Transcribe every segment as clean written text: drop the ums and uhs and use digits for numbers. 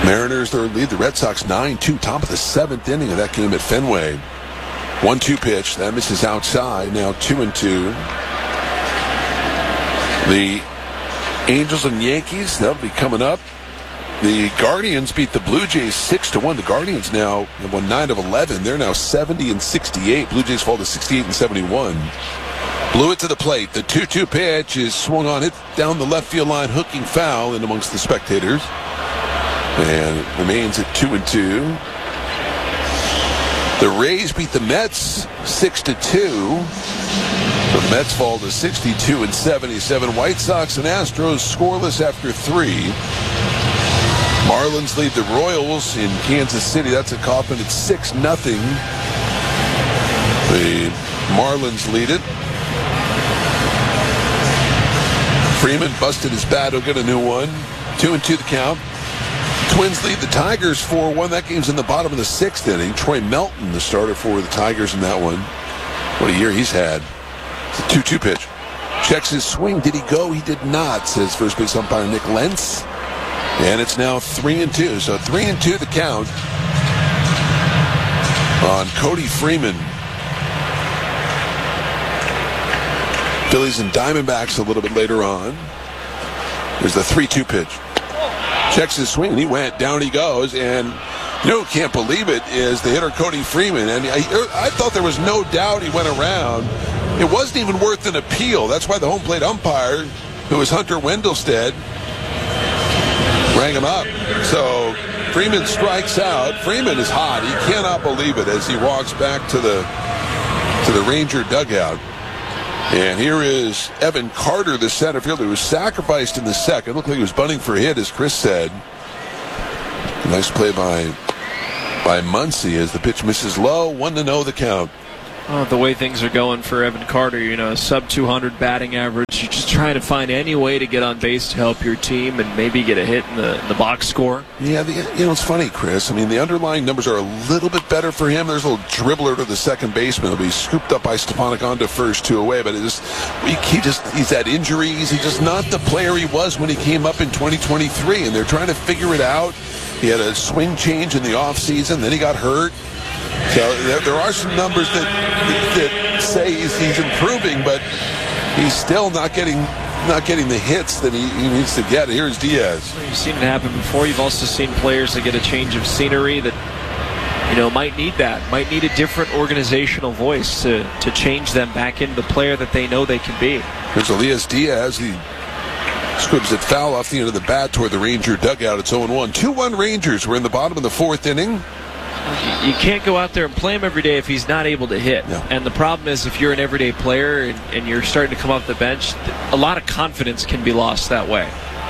Mariners, their lead. The Red Sox 9-2, top of the 7th inning of that game at Fenway. 1-2 pitch. That misses outside. Now 2-2. The Angels and Yankees, that'll be coming up. The Guardians beat the Blue Jays 6-1. The Guardians now have won 9 of 11. They're now 70-68. Blue Jays fall to 68-71. Blewett to the plate. The 2-2 pitch is swung on, hit down the left field line, hooking foul in amongst the spectators. And it remains at 2-2. The Rays beat the Mets 6-2. The Mets fall to 62-77. White Sox and Astros scoreless after 3. Marlins lead the Royals in Kansas City. That's a Kauffman at 6-0. The Marlins lead it. Freeman busted his bat. He'll get a new one. 2-2 the count. Twins lead the Tigers 4-1. That game's in the bottom of the 6th inning. Troy Melton, the starter for the Tigers in that one. What a year he's had. It's a 2-2 pitch. Checks his swing. Did he go? He did not, says first base umpire Nick Lentz. And it's now 3-2. So 3-2 the count on Cody Freeman. Phillies and Diamondbacks a little bit later on. There's the 3-2 pitch. Checks his swing, and he went. Down he goes, and you know who can't believe it is the hitter Cody Freeman. And I thought there was no doubt he went around. It wasn't even worth an appeal. That's why the home plate umpire, who was Hunter Wendelstedt, rang him up. So Freeman strikes out. Freeman is hot. He cannot believe it as he walks back to the Ranger dugout. And here is Evan Carter, the center fielder, who was sacrificed in the second. Looked like he was bunting for a hit, as Chris said. Nice play by Muncy as the pitch misses low. 1-0 the count. Oh, the way things are going for Evan Carter, sub 200 batting average. You're just trying to find any way to get on base to help your team and maybe get a hit in the box score. Yeah, it's funny, Chris. I mean, the underlying numbers are a little bit better for him. There's a little dribbler to the second baseman. He'll be scooped up by Stefanik onto first, 2 away. But he's had injuries. He's just not the player he was when he came up in 2023. And they're trying to figure it out. He had a swing change in the offseason. Then he got hurt. So there are some numbers that say he's improving, but he's still not getting the hits that he needs to get. Here's Diaz. You've seen it happen before. You've also seen players that get a change of scenery that might need a different organizational voice to change them back into the player that they know they can be. Here's Elias Diaz. He squibs it foul off the end of the bat toward the Ranger dugout. It's 0-1. 2-1 Rangers. We're in the bottom of the 4th inning. You can't go out there and play him every day if he's not able to hit. Yeah. And the problem is if you're an everyday player and you're starting to come off the bench, a lot of confidence can be lost that way.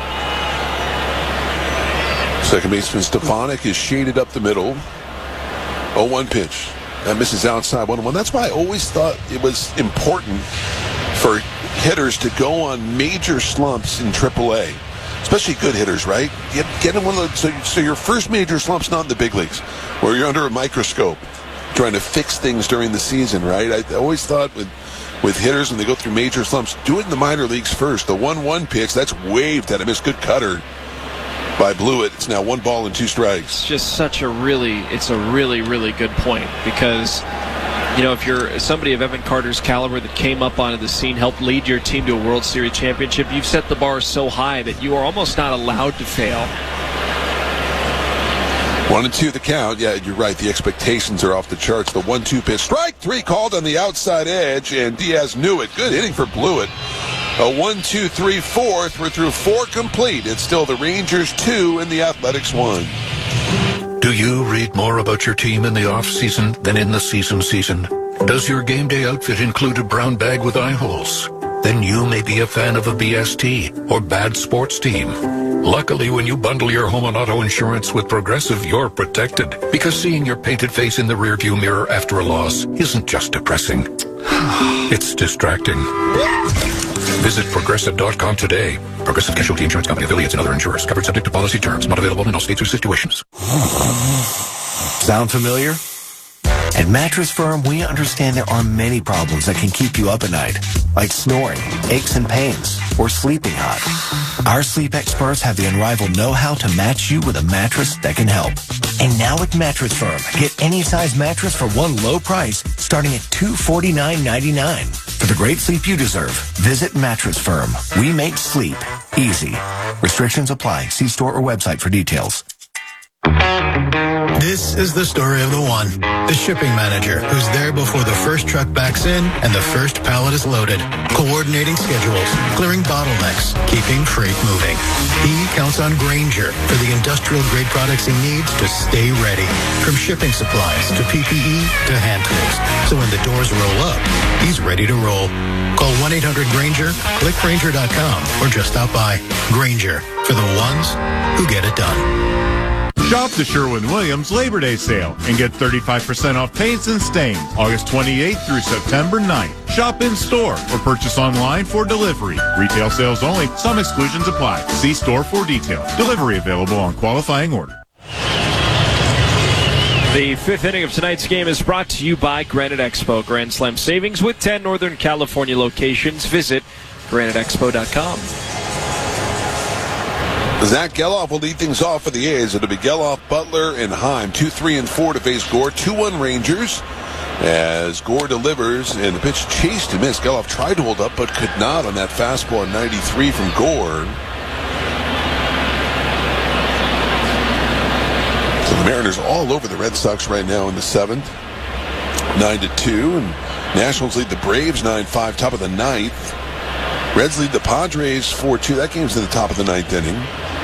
Second baseman Stefanik is shaded up the middle. 0-1 pitch. That misses outside 1-1. That's why I always thought it was important for hitters to go on major slumps in AAA. Especially good hitters, right? Get in one of those, so your first major slump's not in the big leagues, where you're under a microscope trying to fix things during the season, right? I always thought with hitters when they go through major slumps, do it in the minor leagues first. The 1-1 pitch, that's waved at him. It's good cutter by Blewett. It's now 1 ball and 2 strikes. It's just a really good point because if you're somebody of Evan Carter's caliber that came up onto the scene, helped lead your team to a World Series championship, you've set the bar so high that you are almost not allowed to fail. 1-2 the count. Yeah, you're right. The expectations are off the charts. The 1-2 pitch. Strike 3 called on the outside edge, and Diaz knew it. Good hitting for Blewett. A 1-2-3-4. We're through 4 complete. It's still the Rangers 2 and the Athletics 1. Do you read more about your team in the off-season than in the season? Does your game day outfit include a brown bag with eye holes? Then you may be a fan of a BST or bad sports team. Luckily, when you bundle your home and auto insurance with Progressive, you're protected. Because seeing your painted face in the rearview mirror after a loss isn't just depressing. It's distracting. Visit Progressive.com today. Progressive Casualty Insurance Company, affiliates, and other insurers. Covered subject to policy terms. Not available in all states or situations. Sound familiar? At Mattress Firm, we understand there are many problems that can keep you up at night, like snoring, aches and pains, or sleeping hot. Our sleep experts have the unrivaled know-how to match you with a mattress that can help. And now at Mattress Firm, get any size mattress for one low price, starting at $249.99. For the great sleep you deserve, visit Mattress Firm. We make sleep easy. Restrictions apply. See store or website for details. This is the story of the one, the shipping manager, who's there before the first truck backs in and the first pallet is loaded, coordinating schedules, clearing bottlenecks, keeping freight moving. He counts on Grainger for the industrial-grade products he needs to stay ready, from shipping supplies to PPE to hand tools. So when the doors roll up, he's ready to roll. Call 1-800-GRAINGER, click Grainger.com, or just stop by. Grainger, for the ones who get it done. Shop the Sherwin-Williams Labor Day sale and get 35% off paints and stains August 28th through September 9th. Shop in store or purchase online for delivery. Retail sales only. Some exclusions apply. See store for details. Delivery available on qualifying order. The fifth inning of tonight's game is brought to you by Granite Expo. Grand Slam savings with 10 Northern California locations. Visit graniteexpo.com. Zach Geloff will lead things off for the A's. It'll be Geloff, Butler, and Heim. 2, 3, and 4 to face Gore. 2-1 Rangers as Gore delivers, and the pitch chased and missed. Geloff tried to hold up, but could not on that fastball at 93 from Gore. So the Mariners all over the Red Sox right now in the 7th. 9-2, and Nationals lead the Braves 9-5, top of the 9th. Reds lead the Padres 4-2. That game's in the top of the 9th inning.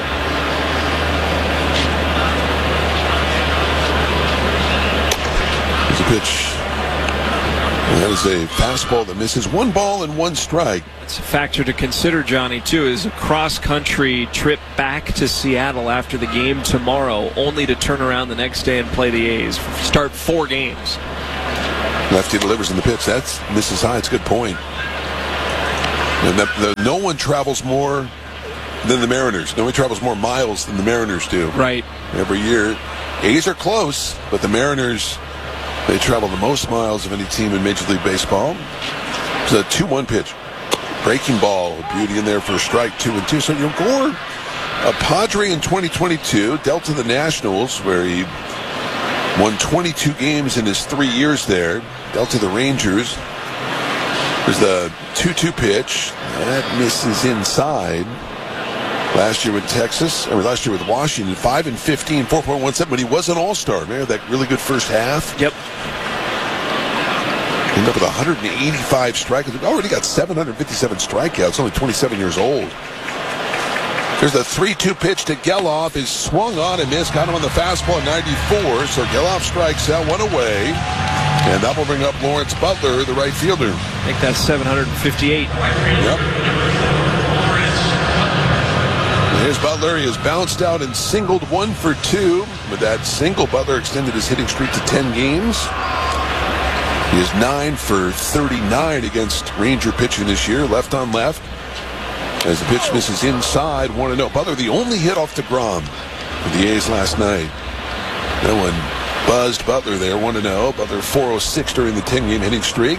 There's a pitch. And that is a fastball that misses. 1 ball and 1 strike. It's a factor to consider, Johnny, too, is a cross-country trip back to Seattle after the game tomorrow, only to turn around the next day and play the A's. Start 4 games. Lefty delivers in the pitch. That's misses high. It's a good point. And no one travels more than the Mariners. No one travels more miles than the Mariners do. Right. Every year. A's are close, but the Mariners, they travel the most miles of any team in Major League Baseball. It's a 2-1 pitch. Breaking ball. Beauty in there for a strike. 2-2. So, Gore, a Padre in 2022, dealt to the Nationals, where he won 22 games in his 3 years there. Dealt to the Rangers. There's the 2-2 pitch. That misses inside. Last year with Washington, 5-15, 4.17, but he was an all-star. Man, that really good first half. Yep. Ended up with 185 strikeouts. Already got 757 strikeouts, only 27 years old. There's the 3-2 pitch to Geloff. Is swung on and missed. Got him on the fastball at 94. So Geloff strikes out, 1 away. And that will bring up Lawrence Butler, the right fielder. I think that's 758. Yep. Here's Butler. He has bounced out and singled 1 for 2. With that single, Butler extended his hitting streak to 10 games. He is 9 for 39 against Ranger pitching this year, left on left. As the pitch misses inside, 1-0. Butler, the only hit off DeGrom for the A's last night. That one buzzed Butler there, 1-0. Butler 406 during the 10-game hitting streak.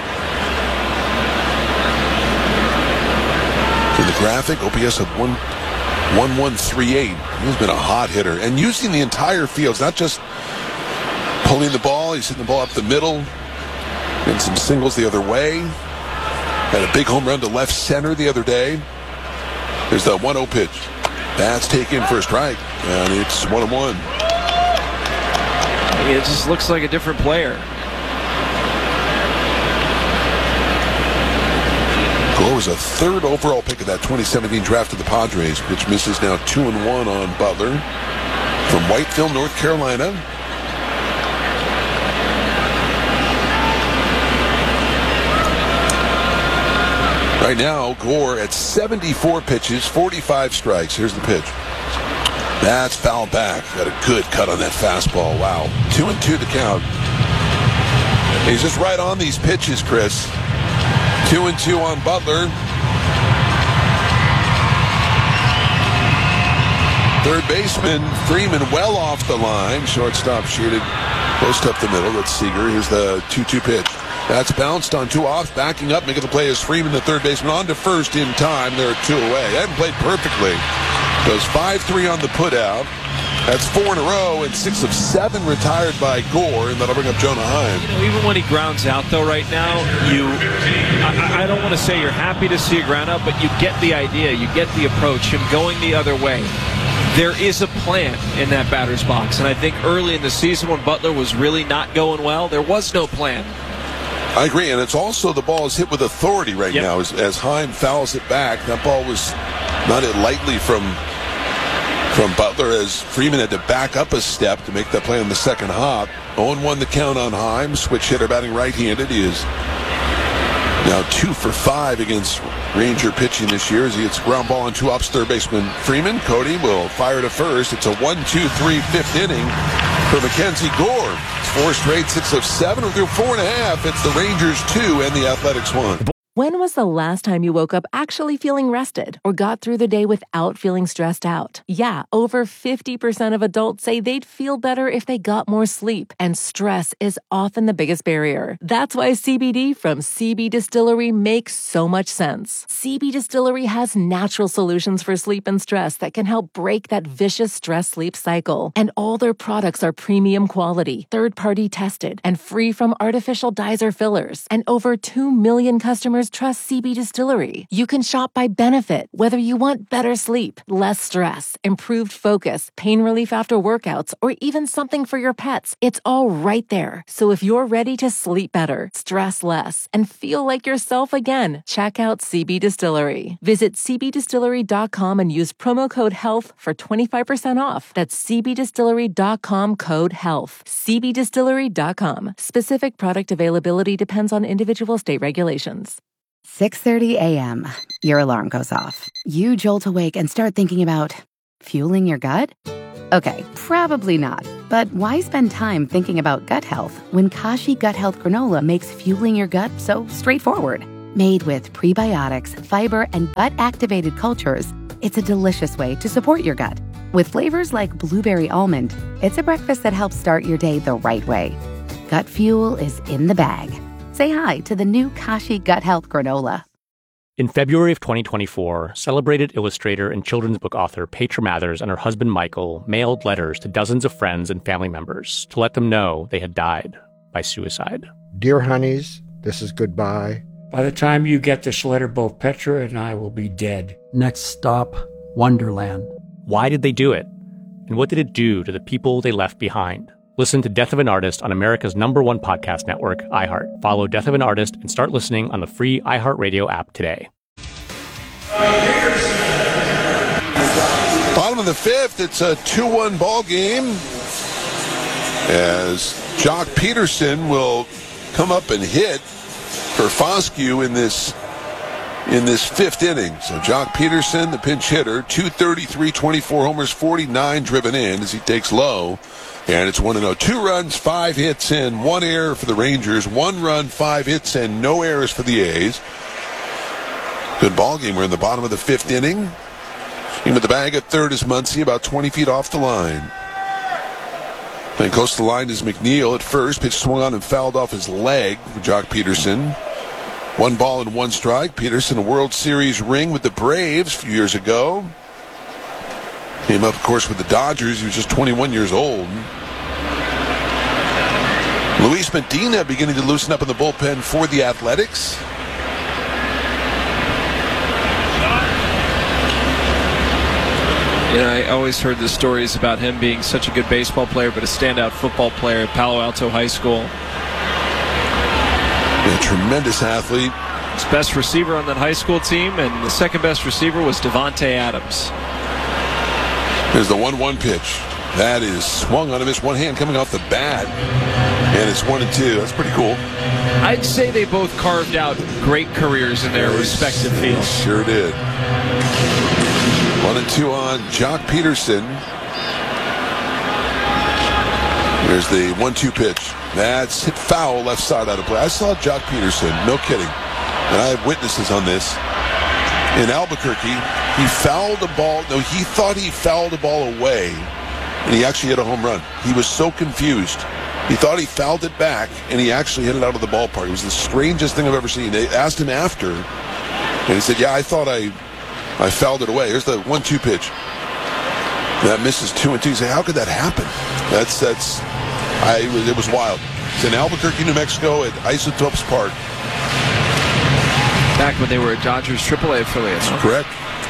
To the graphic, OPS of 1.1138. He's been a hot hitter. And using the entire field, not just pulling the ball. He's hitting the ball up the middle. Getting some singles the other way. Had a big home run to left center the other day. There's the 1-0 pitch. That's taken for a strike. And it's 1-1. It just looks like a different player. Gore was a 3rd overall pick of that 2017 draft of the Padres, which misses now 2-1 on Butler from Whiteville, North Carolina. Right now, Gore at 74 pitches, 45 strikes. Here's the pitch. That's foul back. Got a good cut on that fastball. Wow. 2-2 the count. He's just right on these pitches, Chris. 2-2 on Butler. Third baseman Freeman well off the line. Shortstop shaded post up the middle. That's Seager. Here's the 2-2 pitch. That's bounced on 2 offs. Backing up, making the play is Freeman, the third baseman, on to first in time. They're 2 away. They haven't played perfectly. Goes 5-3 on the putout. That's 4 in a row, and 6 of 7 retired by Gore, and that'll bring up Jonah Heim. You know, even when he grounds out, though, right now, I don't want to say you're happy to see a ground out, but you get the idea. You get the approach, him going the other way. There is a plan in that batter's box, and I think early in the season when Butler was really not going well, there was no plan. I agree, and it's also the ball is hit with authority right now as Heim fouls it back. That ball was not hit lightly from Butler as Freeman had to back up a step to make that play on the second hop. 0-1 the count on Heim. Switch hitter batting right-handed. He is now 2 for 5 against Ranger pitching this year as he hits ground ball on 2 hops. Third baseman Freeman. Cody will fire to first. It's a 1-2-3 fifth inning for Mackenzie Gore. It's 4 straight, 6 of 7 through 4.5. It's the Rangers 2 and the Athletics 1. When was the last time you woke up actually feeling rested or got through the day without feeling stressed out? Yeah, over 50% of adults say they'd feel better if they got more sleep, and stress is often the biggest barrier. That's why CBD from CB Distillery makes so much sense. CB Distillery has natural solutions for sleep and stress that can help break that vicious stress-sleep cycle. And all their products are premium quality, third-party tested, and free from artificial dyes or fillers. And over 2 million customers trust CB Distillery. You can shop by benefit, whether you want better sleep, less stress, improved focus, pain relief after workouts, or even something for your pets. It's all right there. So if you're ready to sleep better, stress less, and feel like yourself again, check out CB Distillery. Visit cbdistillery.com and use promo code HEALTH for 25% off. That's cbdistillery.com code HEALTH. cbdistillery.com. Specific product availability depends on individual state regulations. 6:30 a.m. Your alarm goes off. You jolt awake and start thinking about fueling your gut? Okay, probably not. But why spend time thinking about gut health when Kashi Gut Health Granola makes fueling your gut so straightforward? Made with prebiotics, fiber, and gut-activated cultures, it's a delicious way to support your gut. With flavors like blueberry almond, it's a breakfast that helps start your day the right way. Gut fuel is in the bag. Say hi to the new Kashi Gut Health Granola. In February of 2024, celebrated illustrator and children's book author Petra Mathers and her husband Michael mailed letters to dozens of friends and family members to let them know they had died by suicide. Dear honeys, this is goodbye. By the time you get this letter, both Petra and I will be dead. Next stop, Wonderland. Why did they do it? And what did it do to the people they left behind? Listen to Death of an Artist on America's #1 podcast network, iHeart. Follow Death of an Artist and start listening on the free iHeartRadio app today. Bottom of the 5th, it's a 2-1 ball game as Jock Peterson will come up and hit for Foscue in this 5th inning. So Jock Peterson, the pinch hitter, 233, 24 homers, 49 driven in as he takes low. And it's 1-0. 2 runs, 5 hits, and 1 error for the Rangers. 1 run, 5 hits, and no errors for the A's. Good ball game. We're in the bottom of the 5th inning. In with the bag at third is Muncy, about 20 feet off the line. Then close to the line is McNeil at first. Pitch swung on and fouled off his leg for Jock Peterson. 1 ball and 1 strike. Peterson, a World Series ring with the Braves a few years ago. Came up, of course, with the Dodgers. He was just 21 years old. Luis Medina beginning to loosen up in the bullpen for the Athletics. You know, I always heard the stories about him being such a good baseball player, but a standout football player at Palo Alto High School. A tremendous athlete. His best receiver on that high school team, and the second best receiver was Devontae Adams. There's the 1-1 pitch. That is swung on him. It's one hand coming off the bat. And it's 1-2. That's pretty cool. I'd say they both carved out great careers in their respective fields. Sure did. 1-2 on Jock Peterson. There's the 1-2 pitch. That's hit foul left side out of play. I saw Jock Peterson. No kidding. And I have witnesses on this. in Albuquerque. He fouled the ball. No, he thought he fouled the ball away, and he actually hit a home run. He was so confused. He thought he fouled it back, and he actually hit it out of the ballpark. It was the strangest thing I've ever seen. They asked him after, and he said, yeah, I thought I fouled it away. Here's the 1-2 pitch. That misses 2-2. You say, how could that happen? It was wild. It's in Albuquerque, New Mexico at Isotopes Park. Back when they were a Dodgers AAA affiliate. That's correct.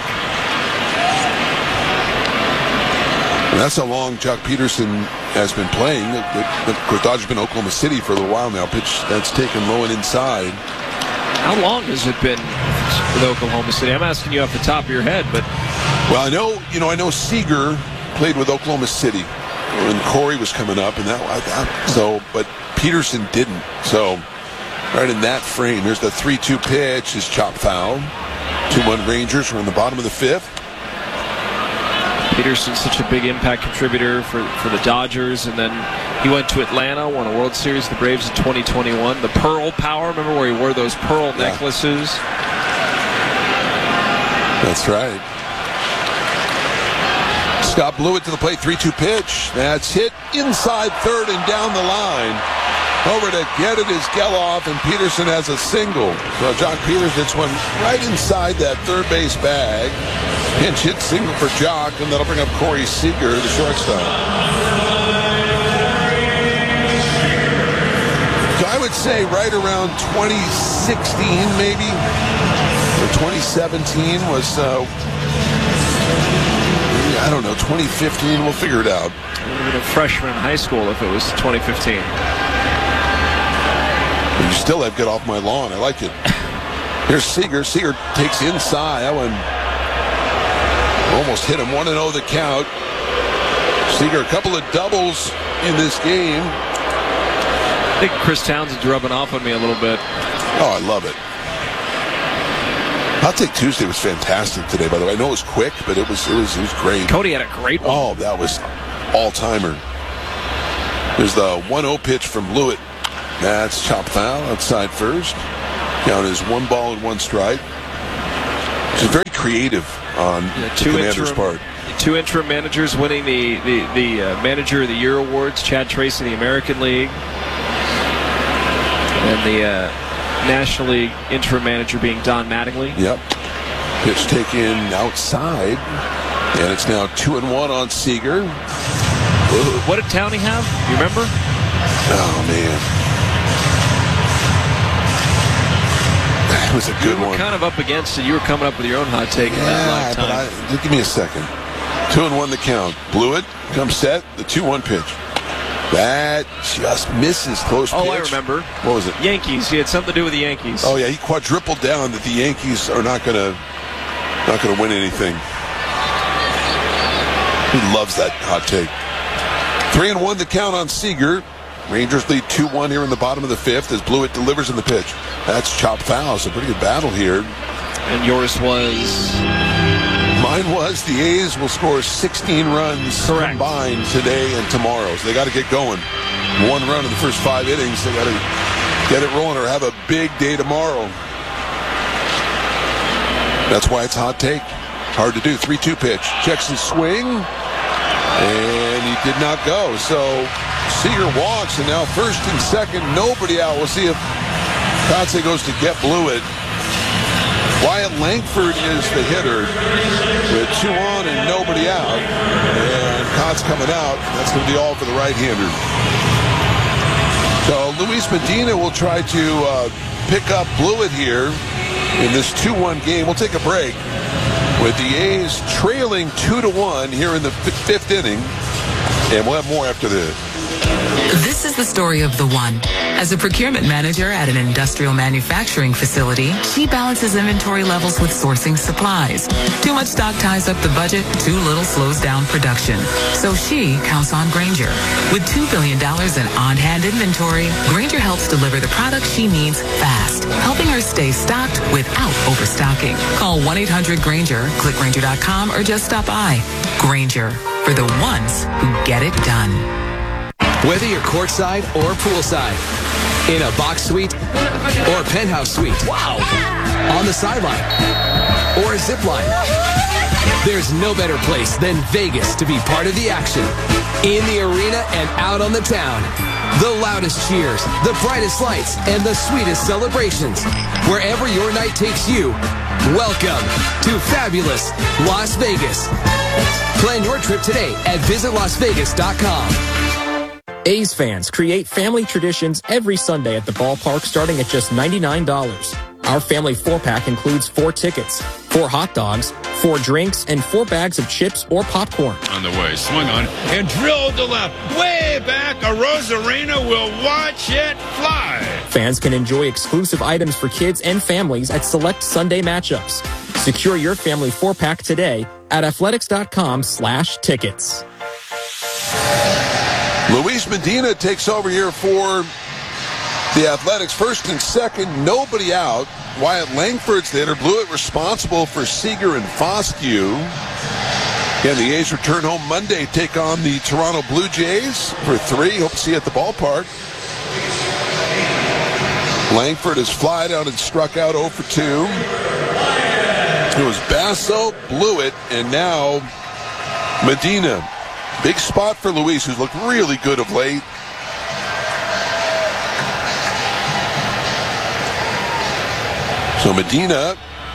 And that's how long Jock Peterson has been playing. Of course, Dodgers been in Oklahoma City for a little while now. Pitch that's taken low and inside. How long has it been with Oklahoma City? I'm asking you off the top of your head, but well, I know Seager played with Oklahoma City when Corey was coming up, and but Peterson didn't. So right in that frame, here's the 3-2 pitch, is chopped foul. 2-1 Rangers are in the bottom of the fifth. Peterson's such a big impact contributor for the Dodgers, and then he went to Atlanta, won a World Series, the Braves in 2021. The Pearl Power, remember where he wore those pearl necklaces? That's right. Scott Blewett to the plate, 3-2 pitch. That's hit inside third and down the line. Over to get it is Geloff, and Peterson has a single. So Jock Peterson hits one right inside that third base bag. Pinch hit single for Jock, and that'll bring up Corey Seager, the shortstop. So I would say right around 2016, maybe, or 2017 was, I don't know, 2015, we'll figure it out. I would have been a freshman in high school if it was 2015. You still have Get Off My Lawn. I like it. Here's Seager. Seager takes inside. That one almost hit him. 1-0 the count. Seager, a couple of doubles in this game. I think Chris Townsend's rubbing off on me a little bit. Oh, I love it. Hot Take Tuesday was fantastic today, by the way. I know it was quick, but it was great. Cody had a great one. Oh, that was all-timer. There's the 1-0 pitch from Blewett. That's chopped foul outside first. Count is 1 ball and 1 strike. Which is very creative on the Commander's part. Two interim managers winning the Manager of the Year awards. Chad Tracy, the American League, and the National League interim manager being Don Mattingly. Yep. Pitch taken outside, and it's now 2-1 on Seager. What did Towney have? You remember? Oh man. It was a good one. You were kind of up against it. You were coming up with your own hot take in that lifetime. But give me a second. 2-1 the count. Blewett comes set. The 2-1 pitch. That just misses close pitch. Oh, I remember. What was it? Yankees. He had something to do with the Yankees. Oh yeah, he quadrupled down that the Yankees are not gonna win anything. He loves that hot take. 3-1 the count on Seager. Rangers lead 2-1 here in the bottom of the fifth as Blewett delivers in the pitch. That's chopped foul. So pretty good battle here. And yours was? Mine was the A's will score 16 runs combined today and tomorrow. So they got to get going. 1 run in the first 5 innings. They got to get it rolling or have a big day tomorrow. That's why it's hot take. Hard to do. 3-2 pitch. Checks his swing. And he did not go. So Seager walks, and now first and second, nobody out. We'll see if Kotze goes to get Blewett. Wyatt Langford is the hitter with 2 on and nobody out. And Kotze coming out. That's going to be all for the right-hander. So Luis Medina will try to pick up Blewett here in this 2-1 game. We'll take a break with the A's trailing 2-1 here in the 5th inning. And we'll have more after this. This is the story of the one. As a procurement manager at an industrial manufacturing facility, she balances inventory levels with sourcing supplies. Too much stock ties up the budget, too little slows down production. So she counts on Grainger. With $2 billion in on-hand inventory, Grainger helps deliver the product she needs fast, helping her stay stocked without overstocking. Call 1-800-GRAINGER, click Grainger.com, or just stop by. Grainger, for the ones who get it done. Whether you're courtside or poolside, In a box suite or a penthouse suite. Wow. On the sideline or a zip line. There's no better place than Vegas to be part of the action. In the arena and out on the town. The loudest cheers, the brightest lights, and the sweetest celebrations. Wherever your night takes you, welcome to fabulous Las Vegas. Plan your trip today at visitlasvegas.com. A's fans create family traditions every Sunday at the ballpark starting at just $99. Our family 4-pack includes 4 tickets, 4 hot dogs, 4 drinks, and 4 bags of chips or popcorn. On the way, swung on, and drilled to left. Way back, a Rosarena will watch it fly. Fans can enjoy exclusive items for kids and families at select Sunday matchups. Secure your family 4-pack today at athletics.com/tickets. Luis Medina takes over here for the Athletics. First and second, nobody out. Wyatt Langford's the hitter. Blewett responsible for Seager and Foscue. Again, the A's return home Monday, take on the Toronto Blue Jays for 3. Hope to see you at the ballpark. Langford has flied out and struck out 0 for 2. It was Basso, Blewett, and now Medina. Big spot for Luis, who's looked really good of late. So Medina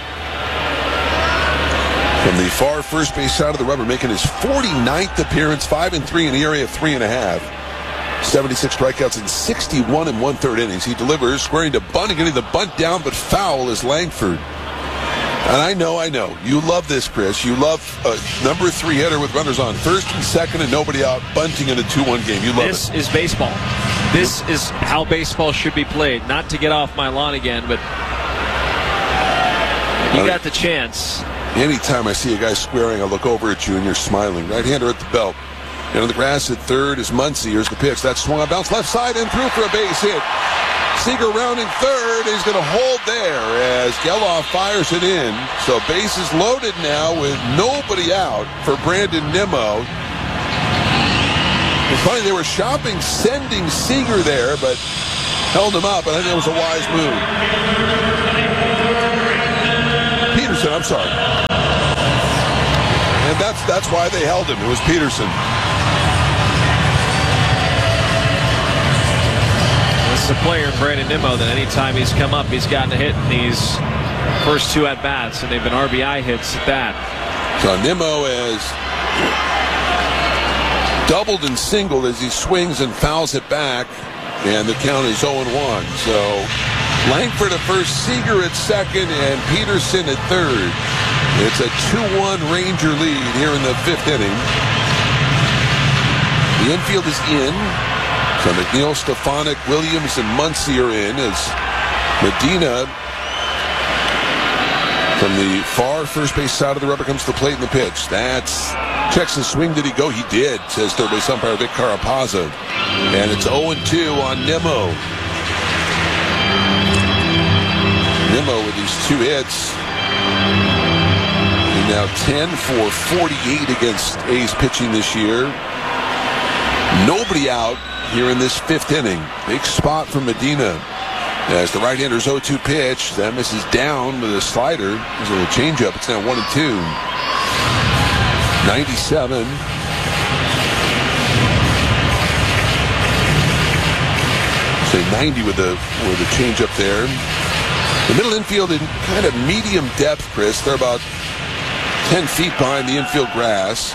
from the far first base side of the rubber, making his 49th appearance, 5-3 in the area of 3.5. 76 strikeouts in 61 1/3 innings. He delivers, squaring to bunt and getting the bunt down, but foul is Langford. And I know. You love this, Chris. You love a number 3 hitter with runners on first and second and nobody out, bunting in a 2-1 game. You love it. This is baseball. This is how baseball should be played. Not to get off my lawn again, but you got the chance. Anytime I see a guy squaring, I look over at you and you're smiling. Right-hander at the belt. And on the grass at third is Muncy. Here's the pitch. That swung on, bounce left side and through for a base hit. Seager rounding third. He's going to hold there as Geloff fires it in. So bases loaded now with nobody out for Brandon Nimmo. It's funny, they were shopping sending Seager there, but held him up. I think that was a wise move. Peterson, I'm sorry. And that's why they held him. It was Peterson. This is a player, Brandon Nimmo, that anytime he's come up, he's gotten a hit in these first 2 at-bats, and they've been RBI hits at that. So Nimmo has doubled and singled as he swings and fouls it back, and the count is 0-1. So Langford at first, Seager at second, and Peterson at third. It's a 2-1 Ranger lead here in the 5th inning. The infield is in. So McNeil, Stefanik, Williams, and Muncy are in as Medina from the far first base side of the rubber comes to the plate in the pitch. That's checks the swing. Did he go? He did, says third base umpire Vic Carapazza. And it's 0-2 on Nimmo. Nimmo with these 2 hits. He's now 10 for 48 against A's pitching this year. Nobody out here in this 5th inning. Big spot for Medina. As the right-hander's 0-2 pitch, that misses down with a slider. This is a changeup. It's now 1-2. 97. Say 90 with the changeup there. The middle infield in kind of medium depth, Chris. They're about 10 feet behind the infield grass.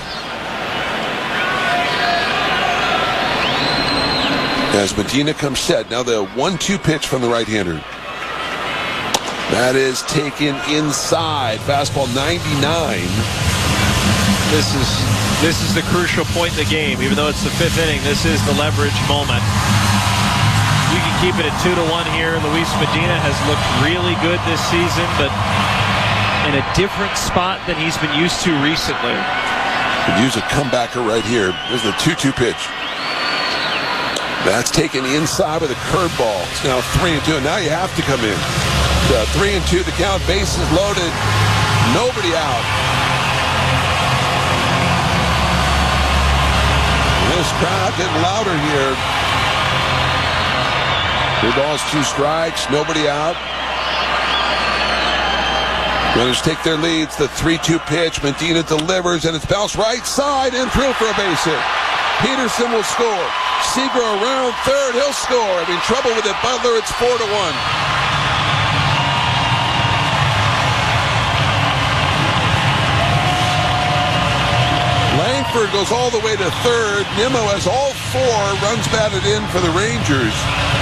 As Medina comes set. Now the 1-2 pitch from the right-hander. That is taken inside. Fastball 99. This is the crucial point in the game. Even though it's the 5th inning, this is the leverage moment. You can keep it at 2-1 here. Luis Medina has looked really good this season, but in a different spot than he's been used to recently. Could use a comebacker right here. There's the 2-2 pitch. That's taken inside with a curveball. It's now 3-2, and now you have to come in. 3-2, the count, bases loaded, nobody out. This crowd getting louder here. 3 balls, 2 strikes, nobody out. Runners take their leads. The 3-2 pitch. Medina delivers, and it's bounced right side and through for a base hit. Peterson will score. Seager around third. He'll score. Having trouble with it. Butler, it's 4-1. Langford goes all the way to third. Nimmo has all 4 runs batted in for the Rangers.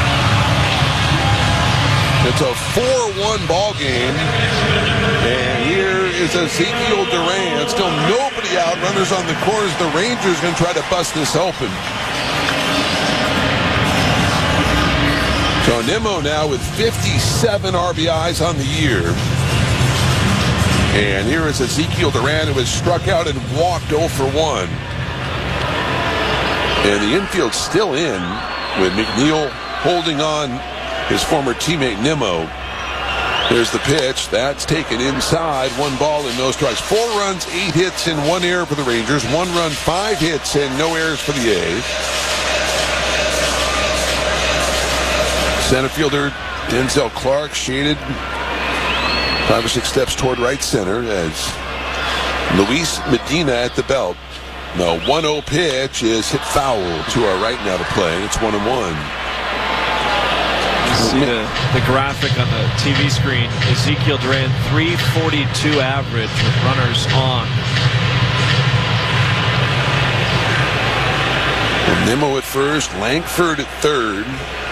It's a 4-1 ball game. And here is Ezekiel Duran. Still nobody out. Runners on the corners. The Rangers going to try to bust this open. So Nimmo now with 57 RBIs on the year. And here is Ezekiel Duran, who has struck out and walked 0 for 1. And the infield's still in with McNeil holding on his former teammate Nimmo. There's the pitch. That's taken inside. 1 ball and no strikes. 4 runs, 8 hits, and 1 error for the Rangers. 1 run, 5 hits, and no errors for the A's. Center fielder Denzel Clark shaded 5 or 6 steps toward right center as Luis Medina at the belt. The 1-0 pitch is hit foul to our right now to play. It's 1-1. See the graphic on the TV screen. Ezekiel Duran, 342 average with runners on. And Nimmo at first, Langford at third.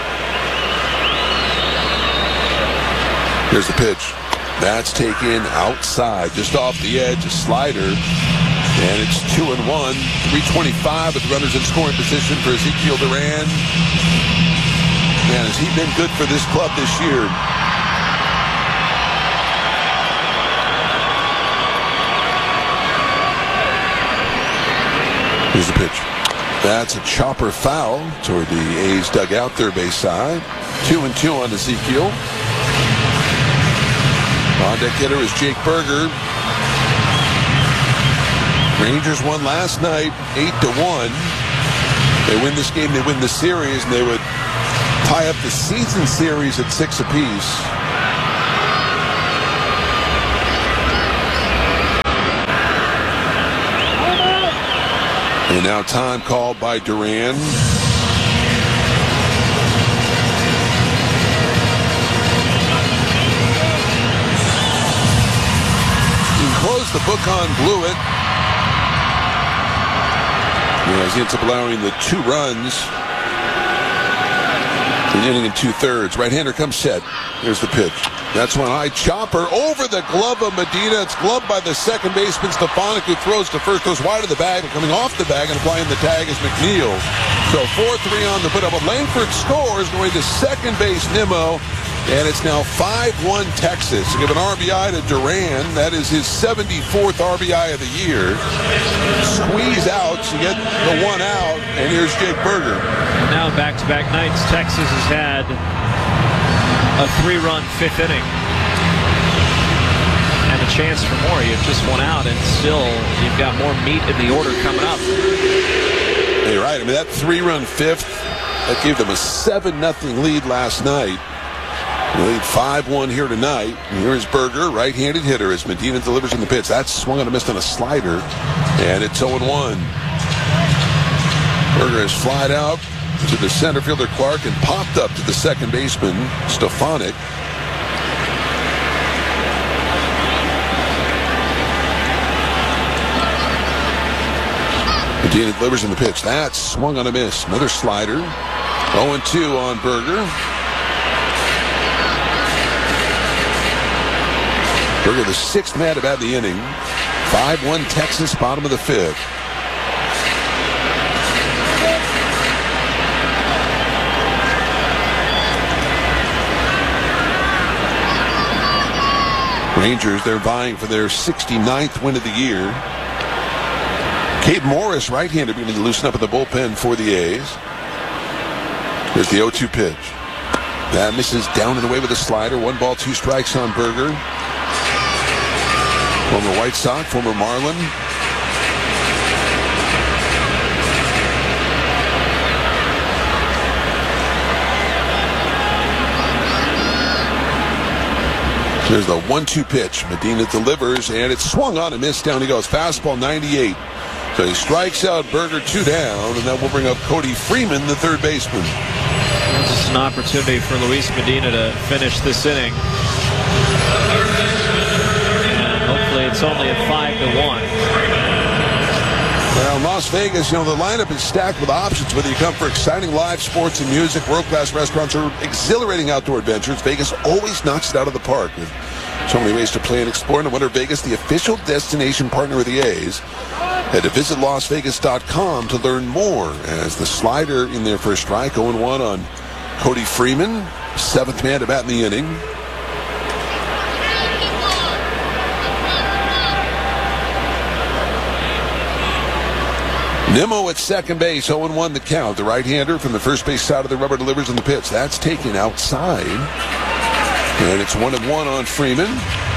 Here's the pitch. That's taken outside, just off the edge, a slider. And it's 2-1, 325 with runners in scoring position for Ezekiel Duran. Man, has he been good for this club this year? Here's the pitch. That's a chopper foul toward the A's dugout, third base side. 2-2 on Ezekiel. On deck hitter is Jake Berger. Rangers won last night 8-1. They win this game, they win the series, and they would tie up the season series at 6 apiece. And now time called by Duran. Close the book on Blewett. As he ends up allowing the 2 runs. An inning and 2/3. Right-hander comes set. Here's the pitch. That's one high chopper over the glove of Medina. It's gloved by the second baseman Stefanik, who throws to first, goes wide of the bag, and coming off the bag and applying the tag is McNeil. So 4-3 on the put-up. Langford scores, going to second base Nimmo. And it's now 5-1 Texas. To give an RBI to Duran, that is his 74th RBI of the year. Squeeze out to get the 1 out, and here's Jake Berger. Now back-to-back nights, Texas has had a 3-run 5th inning. And a chance for more. You have just 1 out, and still you've got more meat in the order coming up. You're right. I mean, that 3-run 5th, that gave them a 7-0 lead last night. They lead 5-1 here tonight. And here is Berger, right-handed hitter, as Medina delivers in the pitch. That's swung on a miss on a slider, and it's 0-1. Berger has flied out to the center fielder Clark and popped up to the second baseman Stefanik. Medina delivers in the pitch. That's swung on a miss. Another slider. 0-2 on Berger. Berger, the 6th man to bat in the inning. 5-1 Texas, bottom of the 5th. Rangers, they're vying for their 69th win of the year. Cade Morris, right-handed, beginning to loosen up in the bullpen for the A's. There's the 0-2 pitch. That misses down and away with a slider. 1 ball, 2 strikes on Berger. Former White Sox, former Marlin. There's the 1-2 pitch. Medina delivers, and it's swung on and missed. Down he goes. Fastball 98. So he strikes out Berger, 2 down, and that will bring up Cody Freeman, the third baseman. This is an opportunity for Luis Medina to finish this inning. And hopefully it's only a 5-1. Well, in Las Vegas, the lineup is stacked with options, whether you come for exciting live sports and music, world-class restaurants, or exhilarating outdoor adventures. Vegas always knocks it out of the park with so many ways to play and explore. No wonder Vegas, the official destination partner of the A's. Head to visitlasvegas.com to learn more as the slider in there for a strike. 0-1 on Cody Freeman, 7th man to bat in the inning. Nimmo at second base, 0-1 the count. The right-hander from the first base side of the rubber delivers on the pitch. That's taken outside. And it's 1-1 on Freeman.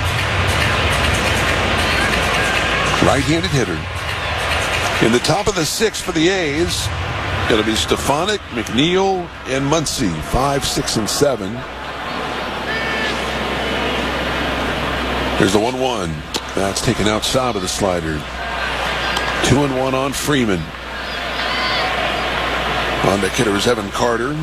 Right-handed hitter. In the top of the 6th for the A's, it'll be Stefanik, McNeil, and Muncy, 5, 6, and 7. Here's the 1-1. That's taken outside of the slider. 2-1 on Freeman. On deck hitter is Evan Carter.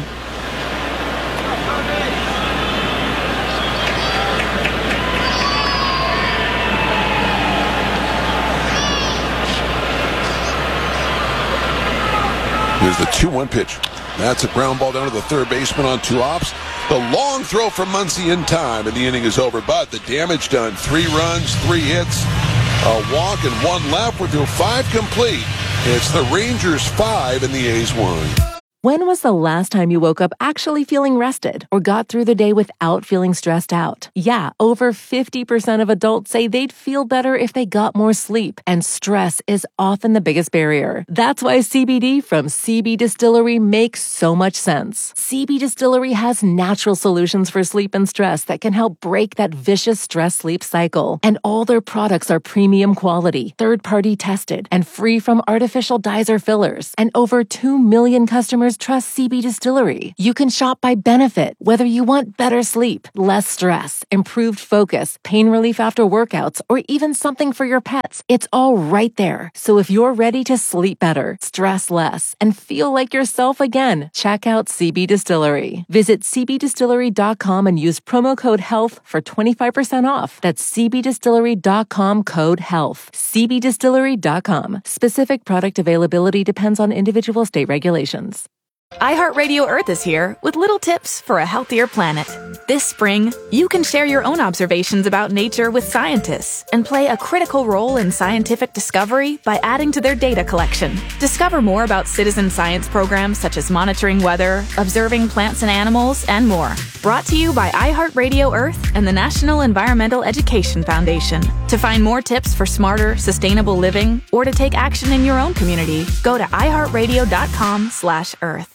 Here's the 2-1 pitch. That's a ground ball down to the third baseman on 2 ops. The long throw from Muncy in time, and the inning is over. But the damage done. 3 runs, 3 hits. A walk and 1 left. We're through 5 complete. It's the Rangers 5 and the A's 1. When was the last time you woke up actually feeling rested or got through the day without feeling stressed out? Yeah, over 50% of adults say they'd feel better if they got more sleep, and stress is often the biggest barrier. That's why CBD from CB Distillery makes so much sense. CB Distillery has natural solutions for sleep and stress that can help break that vicious stress-sleep cycle. And all their products are premium quality, third-party tested, and free from artificial dyes or fillers. And over 2 million customers trust CB Distillery. You can shop by benefit, whether you want better sleep, less stress, improved focus, pain relief after workouts, or even something for your pets. It's all right there. So if you're ready to sleep better, stress less, and feel like yourself again, check out CB Distillery. Visit cbdistillery.com and use promo code HEALTH for 25% off. That's cbdistillery.com code HEALTH. cbdistillery.com. Specific product availability depends on individual state regulations. iHeartRadio Earth is here with little tips for a healthier planet. This spring, you can share your own observations about nature with scientists and play a critical role in scientific discovery by adding to their data collection. Discover more about citizen science programs such as monitoring weather, observing plants and animals, and more. Brought to you by iHeartRadio Earth and the National Environmental Education Foundation. To find more tips for smarter, sustainable living or to take action in your own community, go to iHeartRadio.com/Earth.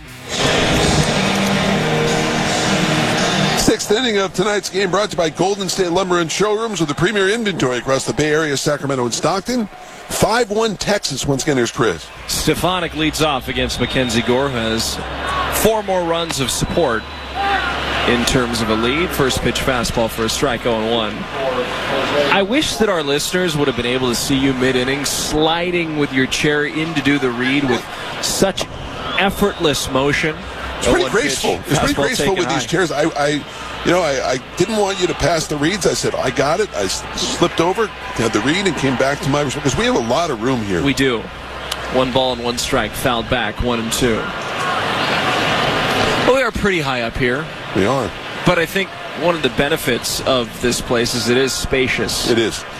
6th inning of tonight's game brought to you by Golden State Lumber and Showrooms with the premier inventory across the Bay Area, Sacramento, and Stockton. 5-1 Texas. Once again, here's Chris. Stefanik leads off against Mackenzie Gore, who has 4 more runs of support in terms of a lead. First pitch fastball for a strike, 0-1. I wish that our listeners would have been able to see you mid-inning sliding with your chair in to do the read with such effortless motion. It's pretty graceful. It's pretty graceful with these chairs. I didn't want you to pass the reads. I said, I got it. I slipped over, had the read, and came back to my response. Because we have a lot of room here. We do. 1 ball and 1 strike, fouled back, 1-2. Well, we are pretty high up here. We are. But I think one of the benefits of this place is it is spacious. It is.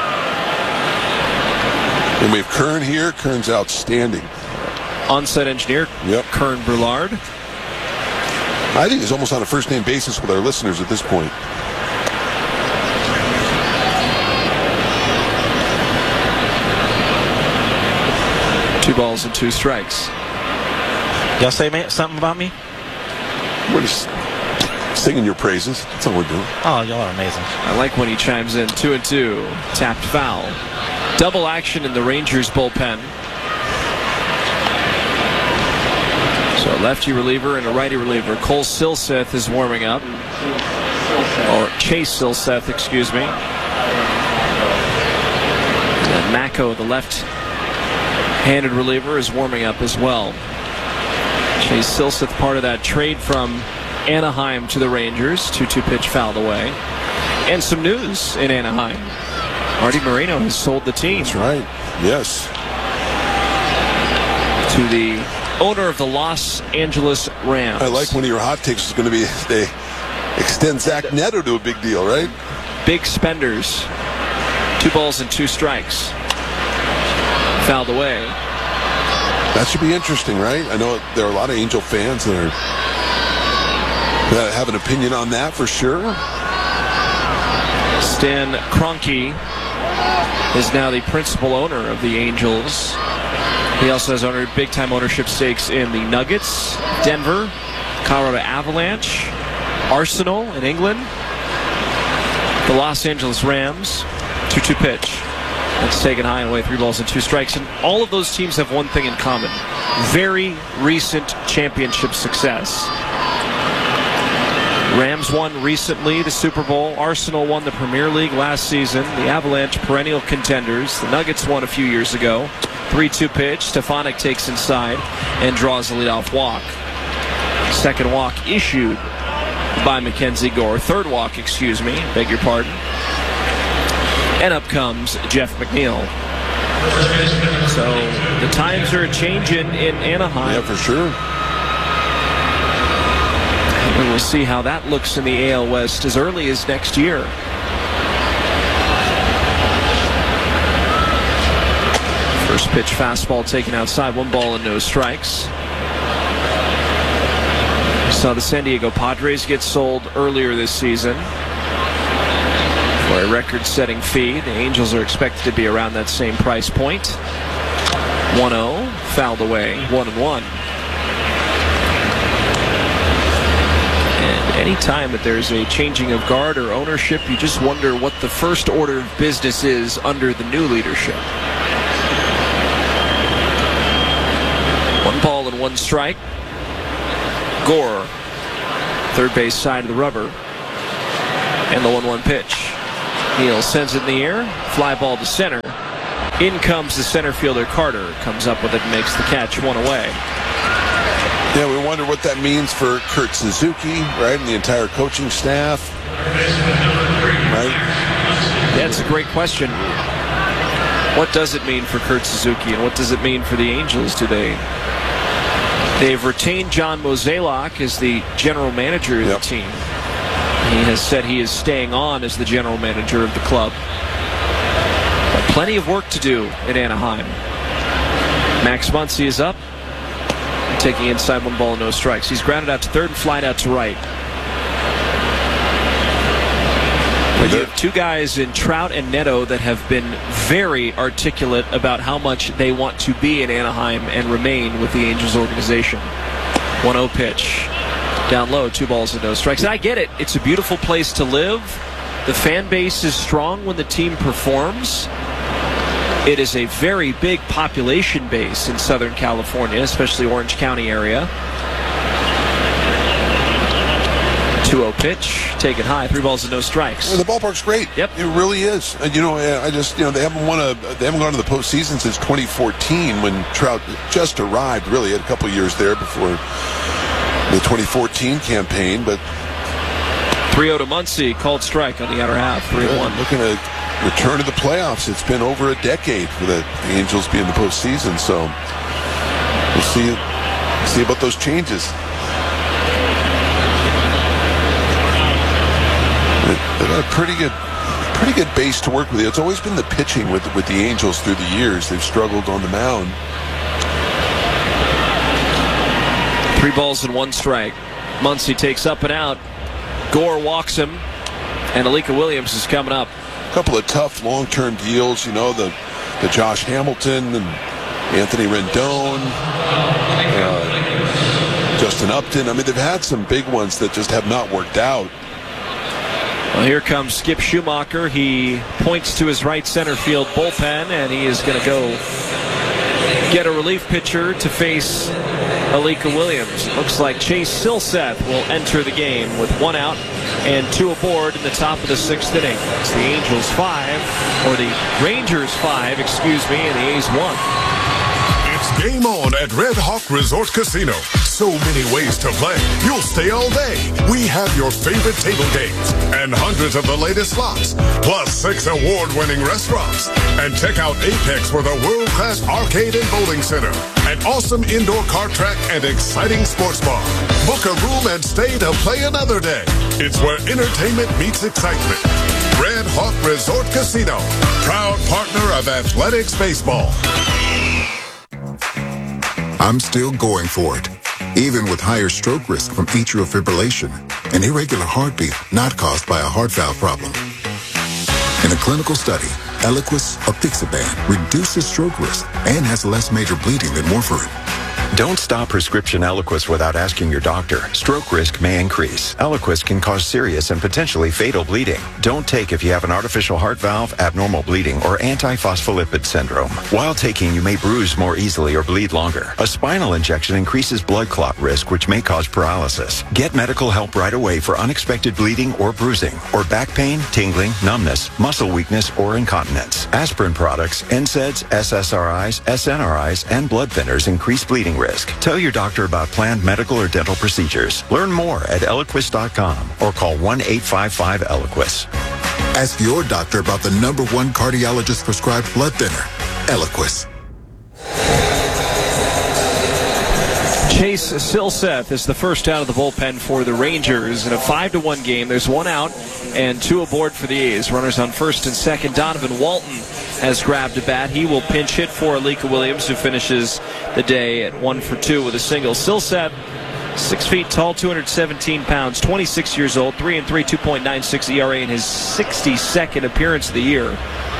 And we have Kern here. Kern's outstanding. On-site engineer, Kern Brulard. I think he's almost on a first-name basis with our listeners at this point. Two balls and 2 strikes. Y'all say something about me? We're just singing your praises. That's all we're doing. Oh, y'all are amazing. I like when he chimes in. 2-2. Tapped foul. Double action in the Rangers bullpen. So a lefty reliever and a righty reliever. Cole Silseth is warming up. or Chase Silseth, excuse me. And Mako, the left-handed reliever, is warming up as well. Chase Silseth, part of that trade from Anaheim to the Rangers. 2-2 pitch fouled away. And some news in Anaheim. Artie Moreno has sold the team. That's right. Yes. To the owner of the Los Angeles Rams. I like one of your hot takes is going to be they extend Zach Neto to a big deal, right? Big spenders. 2 balls and 2 strikes. Fouled away. That should be interesting, right? I know there are a lot of Angel fans that have an opinion on that for sure. Stan Kroenke is now the principal owner of the Angels. He also has big-time ownership stakes in the Nuggets, Denver, Colorado Avalanche, Arsenal in England, the Los Angeles Rams. 2-2 pitch. That's taken high and away, 3 balls and 2 strikes. And all of those teams have one thing in common. Very recent championship success. Rams won recently the Super Bowl. Arsenal won the Premier League last season. The Avalanche, perennial contenders. The Nuggets won a few years ago. 3-2 pitch. Stefanik takes inside and draws a leadoff walk. Second walk issued by Mackenzie Gore. Third walk, excuse me. Beg your pardon. And up comes Jeff McNeil. So the times are changing in Anaheim. Yeah, for sure. And we'll see how that looks in the AL West as early as next year. First pitch fastball taken outside, 1 ball and no strikes. We saw the San Diego Padres get sold earlier this season for a record-setting fee. The Angels are expected to be around that same price point. 1-0, fouled away, 1-1. And any time that there's a changing of guard or ownership, you just wonder what the first order of business is under the new leadership. 1 ball and 1 strike. Gore, third base side of the rubber. And the 1-1 pitch. Neal sends it in the air, fly ball to center. In comes the center fielder Carter, comes up with it and makes the catch, 1 away. Yeah, we wonder what that means for Kurt Suzuki, right, and the entire coaching staff. Right? That's a great question. What does it mean for Kurt Suzuki, and what does it mean for the Angels? They've retained John Mozeliak as the general manager of the team. He has said he is staying on as the general manager of the club. But plenty of work to do in Anaheim. Max Muncy is up, taking inside, 1 ball and no strikes. He's grounded out to third and flied out to right. But you have 2 guys in Trout and Neto that have been very articulate about how much they want to be in Anaheim and remain with the Angels organization. 1-0 pitch. Down low, 2 balls and no strikes. And I get it. It's a beautiful place to live. The fan base is strong when the team performs. It is a very big population base in Southern California, especially Orange County area. 2-0 pitch, taken high, 3 balls and no strikes. Well, the ballpark's great. Yep, it really is. And they haven't gone to the postseason since 2014 when Trout just arrived. Really, had a couple years there before the 2014 campaign, but 3-0 to Muncy, called strike on the outer half, 3-1. Looking at return to the playoffs. It's been over a decade for the Angels being in the postseason, so we'll see about those changes. They've got a pretty good base to work with. It's always been the pitching with the Angels through the years. They've struggled on the mound. 3 balls and 1 strike. Muncy takes up and out. Gore walks him, and Alika Williams is coming up. A couple of tough long-term deals, the Josh Hamilton and Anthony Rendon, Justin Upton. I mean, they've had some big ones that just have not worked out. Well, here comes Skip Schumacher. He points to his right center field bullpen, and he is going to go get a relief pitcher to face Alika Williams. It looks like Chase Silseth will enter the game with 1 out and 2 aboard in the top of the 6th inning. It's the Angels 5, or the Rangers 5, and the A's 1. It's game on at Red Hawk Resort Casino. So many ways to play. You'll stay all day. We have your favorite table games and hundreds of the latest slots, plus 6 award-winning restaurants. And check out Apex with a world-class arcade and bowling center, an awesome indoor kart track, and exciting sports bar. Book a room and stay to play another day. It's where entertainment meets excitement. Red Hawk Resort Casino, proud partner of Athletics Baseball. I'm still going for it, even with higher stroke risk from atrial fibrillation, an irregular heartbeat not caused by a heart valve problem. In a clinical study, Eliquis apixaban reduces stroke risk and has less major bleeding than warfarin. Don't stop prescription Eliquis without asking your doctor. Stroke risk may increase. Eliquis can cause serious and potentially fatal bleeding. Don't take if you have an artificial heart valve, abnormal bleeding, or antiphospholipid syndrome. While taking, you may bruise more easily or bleed longer. A spinal injection increases blood clot risk, which may cause paralysis. Get medical help right away for unexpected bleeding or bruising, or back pain, tingling, numbness, muscle weakness, or incontinence. Aspirin products, NSAIDs, SSRIs, SNRIs, and blood thinners increase bleeding risk. Tell your doctor about planned medical or dental procedures. Learn more at Eliquis.com or call 1-855-ELIQUIS. Ask your doctor about the #1 cardiologist prescribed blood thinner, Eliquis. Chase Silseth is the first out of the bullpen for the Rangers in a 5-1 game. There's 1 out and 2 aboard for the A's. Runners on first and second. Donovan Walton has grabbed a bat. He will pinch hit for Alika Williams, who finishes the day at 1 for 2 with a single. Silseth, 6 feet tall, 217 pounds, 26 years old, 3-3, 2.96 ERA in his 62nd appearance of the year.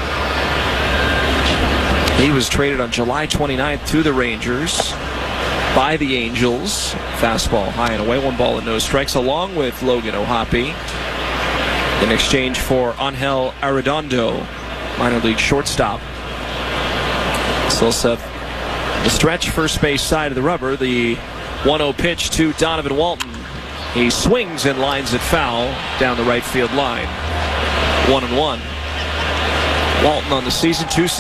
He was traded on July 29th to the Rangers by the Angels. Fastball high and away, 1 ball and no strikes, along with Logan O'Hoppe, in exchange for Angel Arredondo, minor league shortstop. Silseth, the stretch, first base side of the rubber. The 1-0 pitch to Donovan Walton. He swings and lines it foul down the right field line. 1-1. Walton on the season, 2